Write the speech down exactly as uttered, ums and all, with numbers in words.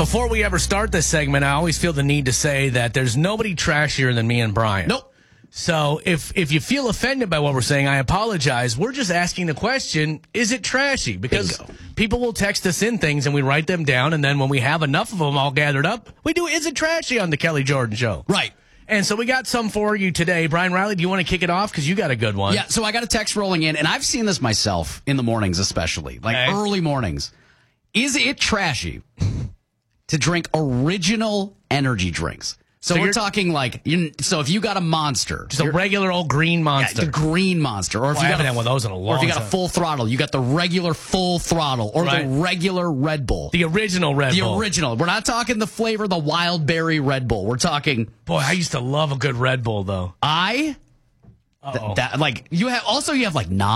before we ever start this segment, I always feel the need to say that there's nobody trashier than me and Brian. Nope. So if if you feel offended by what we're saying, I apologize. We're just asking the question, is it trashy? Because Bingo. people will text us in things and we write them down, and then when we have enough of them all gathered up, we do Is It Trashy on the Kelly Jordan Show. Right. And so we got some for you today. Brian Riley, do you want to kick it off? Because you got a good one. Yeah, so I got a text rolling in, and I've seen this myself in the mornings especially, like Okay. early mornings. Is it trashy to drink original energy drinks? So, So we're you're- talking like, you, so if you got a Monster. Just a regular old green Yeah, monster. the green Monster. Or if Well, I you got haven't a, had one of those in a Or long if you got time. a full throttle, you got the regular full throttle or Right. the regular Red Bull. The original Red The Bull. original. We're not talking the flavor, the wild berry Red Bull. We're talking, Boy, I used to love a good Red Bull, though. I, th- Uh-oh. that, like, you have, also you have like nine.